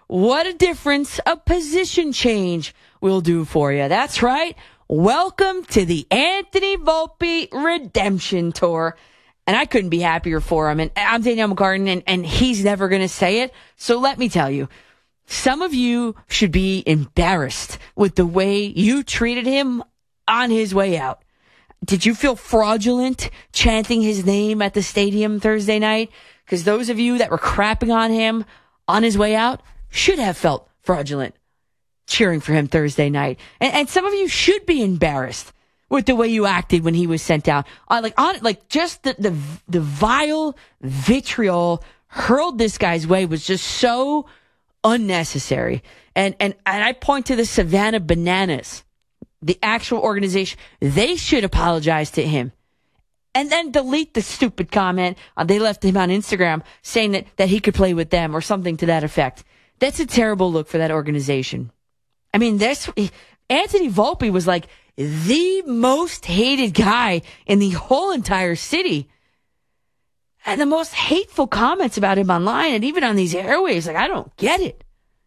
what a difference a position change will do for you. That's right. Welcome to the Anthony Volpe Redemption Tour. And I couldn't be happier for him. And I'm Danielle McCartan, and he's never going to say it. So let me tell you, some of you should be embarrassed with the way you treated him on his way out. Did you feel fraudulent chanting his name at the stadium Thursday night? Because those of you that were crapping on him on his way out should have felt fraudulent cheering for him Thursday night. And some of you should be embarrassed with the way you acted when he was sent out. Just the vile vitriol hurled this guy's way was just so unnecessary. And I point to the Savannah Bananas, the actual organization. They should apologize to him and then delete the stupid comment they left him on Instagram saying that he could play with them or something to that effect. That's a terrible look for that organization. I mean, Anthony Volpe was like the most hated guy in the whole entire city. And the most hateful comments about him online and even on these airwaves. Like, I don't get it.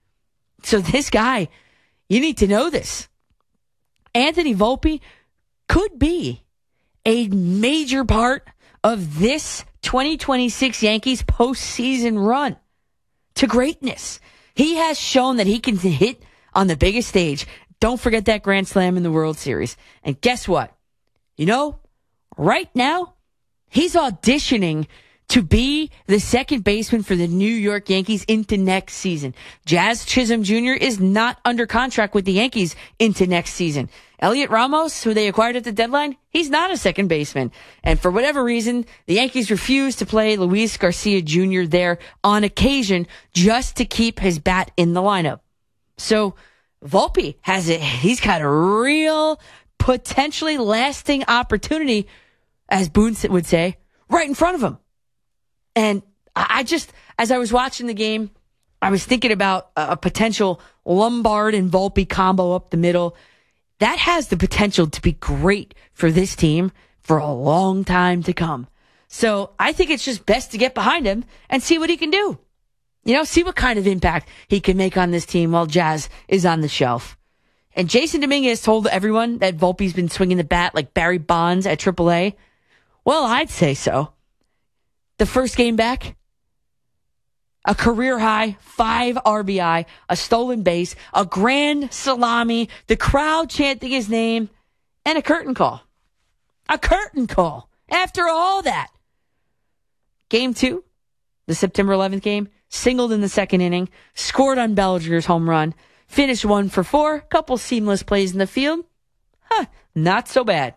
So this guy, you need to know this. Anthony Volpe could be a major part of this 2026 Yankees postseason run to greatness. He has shown that he can hit on the biggest stage. Don't forget that Grand Slam in the World Series. And guess what? You know, right now, he's auditioning to be the second baseman for the New York Yankees into next season. Jazz Chisholm Jr. is not under contract with the Yankees into next season. Elliot Ramos, who they acquired at the deadline, he's not a second baseman. And for whatever reason, the Yankees refuse to play Luis Garcia Jr. there on occasion just to keep his bat in the lineup. So Volpe he's got a real potentially lasting opportunity, as Boone would say, right in front of him. And as I was watching the game, I was thinking about a potential Lombard and Volpe combo up the middle. That has the potential to be great for this team for a long time to come. So I think it's just best to get behind him and see what he can do. You know, see what kind of impact he can make on this team while Jazz is on the shelf. And Jason Dominguez told everyone that Volpe's been swinging the bat like Barry Bonds at AAA. Well, I'd say so. The first game back, a career-high 5 RBI, a stolen base, a grand salami, the crowd chanting his name, and a curtain call. A curtain call. After all that. Game 2, the September 11th game, singled in the second inning, scored on Bellinger's home run, finished 1 for 4, couple seamless plays in the field. Not so bad.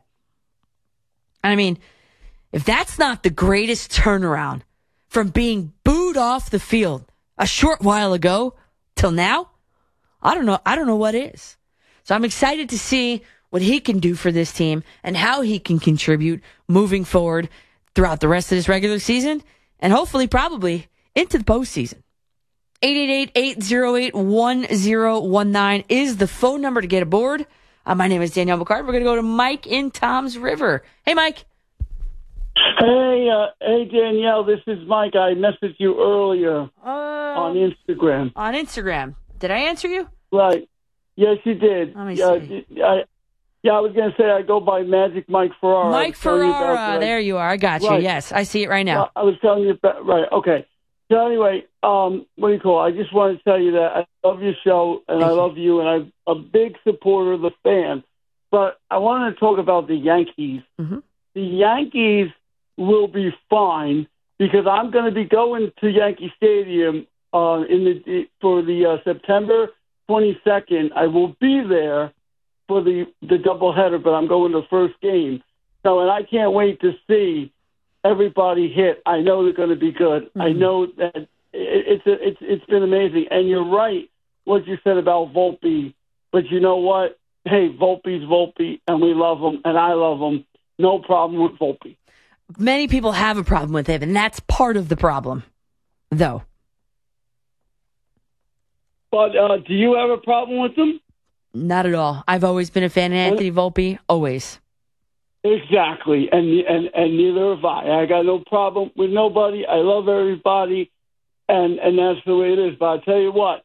I mean, if that's not the greatest turnaround from being booed off the field a short while ago till now, I don't know what is. So I'm excited to see what he can do for this team and how he can contribute moving forward throughout the rest of this regular season and hopefully probably into the postseason. 888-808-1019 is the phone number to get aboard. My name is Danielle McCartan. We're going to go to Mike in Toms River. Hey, Mike. Hey, Danielle, this is Mike. I messaged you earlier on Instagram. On Instagram. Did I answer you? Right. Yes, you did. Let me see. I was going to say I go by Magic Mike Ferrara. Mike Ferrara. There you are. I got you. Right. Yes, I see it right now. I was telling you about, right, okay. So anyway, what do you call it? I just want to tell you that I love your show, and I love you, and I'm a big supporter of the fans. But I want to talk about the Yankees. Mm-hmm. The Yankees will be fine because I'm going to be going to Yankee Stadium for the September 22nd. I will be there for the doubleheader, but I'm going to the first game. So, and I can't wait to see everybody hit. I know they're going to be good. Mm-hmm. I know that it's been amazing. And you're right what you said about Volpe. But you know what? Hey, Volpe's Volpe, and we love him, and I love him. No problem with Volpe. Many people have a problem with him, and that's part of the problem, though. But do you have a problem with him? Not at all. I've always been a fan of Anthony Volpe, always. Exactly, and neither have I. I got no problem with nobody. I love everybody, and that's the way it is. But I tell you what,